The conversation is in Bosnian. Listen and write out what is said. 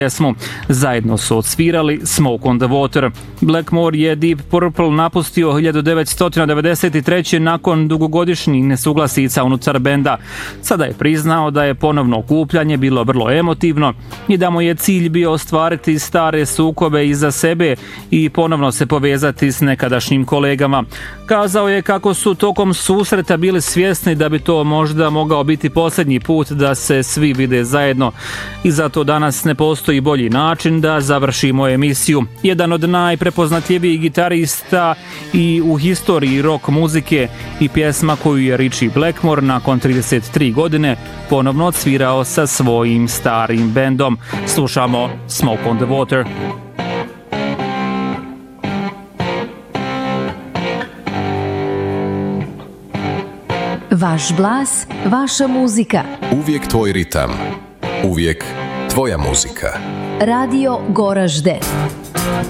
pjesmu. Zajedno su odsvirali Smoke on the Water. Blackmore je Deep Purple napustio 1993. nakon dugogodišnjih nesuglasica unutar benda. Sada je priznao da je ponovno okupljanje bilo vrlo emotivno i da mu je cilj bio ostvariti stare sukobe iza sebe i ponovno se povezati s nekadašnjim kolegama. Kazao je kako su tokom susreta bili svjesni da bi to možda mogao biti posljednji put da se svi vide zajedno i zato danas ne postoji bolji način da završimo emisiju. Jedan od najprepoznatljivijih gitarista i u historiji rock muzike i pjesma koju je Ritchie Blackmore nakon 33 godine ponovno odsvirao sa svojim starim bendom. Slušamo Smoke on the Water. Vaš glas, vaša muzika. Uvijek tvoj ritam. Uvijek tvoja muzika. Radio Goražde.